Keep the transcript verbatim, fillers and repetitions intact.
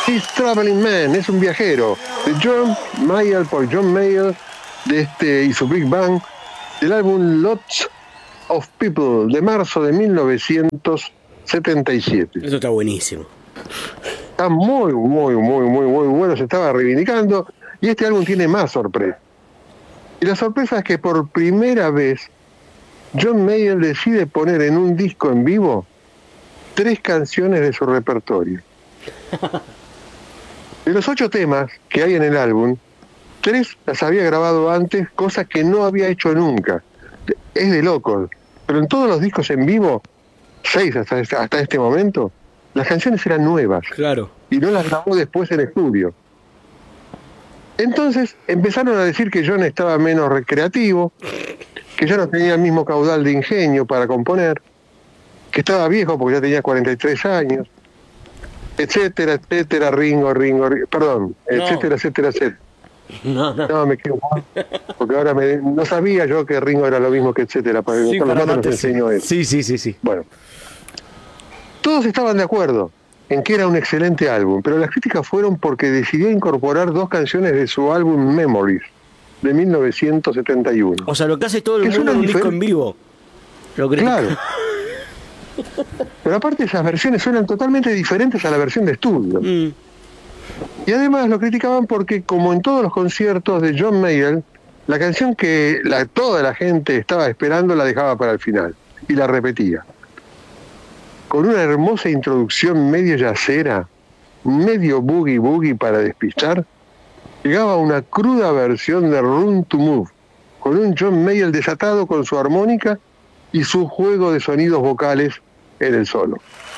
He's Traveling Man, es un viajero, de John Mayall por John Mayall, de este y su Big Bang, del álbum Lots of People, de marzo de mil novecientos setenta y siete. Eso está buenísimo. Está muy, muy, muy, muy, muy bueno, se estaba reivindicando, y este álbum tiene más sorpresa. Y la sorpresa es que por primera vez John Mayall decide poner en un disco en vivo tres canciones de su repertorio. De los ocho temas que hay en el álbum, tres las había grabado antes, cosas que no había hecho nunca. Es de locos. Pero en todos los discos en vivo, seis hasta, hasta este momento, las canciones eran nuevas. Claro. Y no las grabó después en estudio. Entonces empezaron a decir que John estaba menos recreativo, que ya no tenía el mismo caudal de ingenio para componer, que estaba viejo porque ya tenía cuarenta y tres años, etcétera, etcétera, Ringo, Ringo, Ringo perdón, no. etcétera, etcétera, etcétera. No, no. No, me quedo mal, porque ahora me, no sabía yo que Ringo era lo mismo que etcétera, para Sí, el para nos mate, enseñó sí. eso. Sí, sí, sí, sí. Bueno, todos estaban de acuerdo en que era un excelente álbum, pero las críticas fueron porque decidió incorporar dos canciones de su álbum Memories, de mil novecientos setenta y uno. O sea, lo que hace todo el Es mundo en una un disco diferen- en vivo. Lo critica. Claro. Pero aparte esas versiones suenan totalmente diferentes a la versión de estudio. Mm. Y además lo criticaban porque, como en todos los conciertos de John Mayall, la canción que la, toda la gente estaba esperando la dejaba para el final y la repetía. Con una hermosa introducción medio yacera, medio boogie boogie para despistar, llegaba una cruda versión de Room to Move, con un John Mayall desatado con su armónica y su juego de sonidos vocales en el solo.